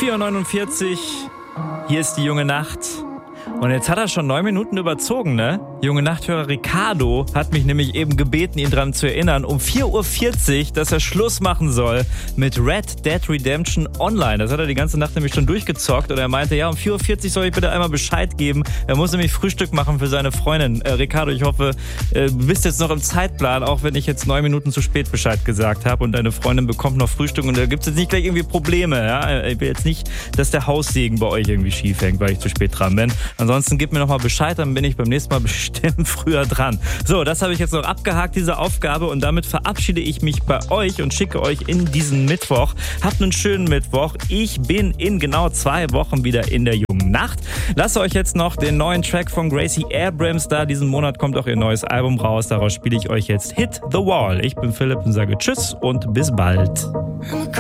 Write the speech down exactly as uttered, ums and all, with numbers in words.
vier Uhr neunundvierzig, hier ist die junge Nacht. Und jetzt hat er schon neun Minuten überzogen, ne? Junge Nachthörer Ricardo hat mich nämlich eben gebeten, ihn daran zu erinnern, um vier Uhr vierzig, dass er Schluss machen soll mit Red Dead Redemption Online. Das hat er die ganze Nacht nämlich schon durchgezockt und er meinte, ja, um vier Uhr vierzig soll ich bitte einmal Bescheid geben. Er muss nämlich Frühstück machen für seine Freundin. Äh, Ricardo, ich hoffe, äh, du bist jetzt noch im Zeitplan, auch wenn ich jetzt neun Minuten zu spät Bescheid gesagt habe und deine Freundin bekommt noch Frühstück und da gibt es jetzt nicht gleich irgendwie Probleme. Ja? Ich will jetzt nicht, dass der Haussegen bei euch irgendwie schief hängt, weil ich zu spät dran bin. Ansonsten gib mir nochmal Bescheid, dann bin ich beim nächsten Mal bestimmt früher dran. So, das habe ich jetzt noch abgehakt, diese Aufgabe, und damit verabschiede ich mich bei euch und schicke euch in diesen Mittwoch. Habt einen schönen Mittwoch. Ich bin in genau zwei Wochen wieder in der jungen Nacht. Lasst euch jetzt noch den neuen Track von Gracie Abrams da. Diesen Monat kommt auch ihr neues Album raus. Daraus spiele ich euch jetzt Hit the Wall. Ich bin Philipp und sage Tschüss und bis bald.